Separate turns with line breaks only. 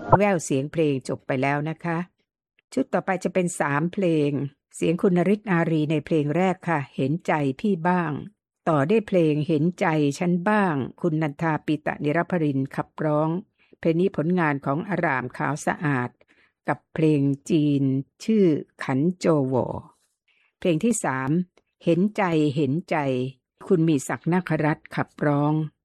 แววเสียงเพลงจบไปแล้วนะคะชุดต่อไปจะเป็น3เพลงเสียงคุณนฤทธิ์อารีในเพลงแรกค่ะเห็นใจพี่บ้างต่อด้วยเพลงเห็นใจฉันบ้างคุณนันทาปิตะนิรภรินทร์ขับร้องเพลงนี้ผลงานของอารามขาวสะอาดกับเพลงจีนชื่อขันโจโวเพลงที่3เห็นใจเห็นใจคุณมีศักดิ์นาครัตน์ขับร้อง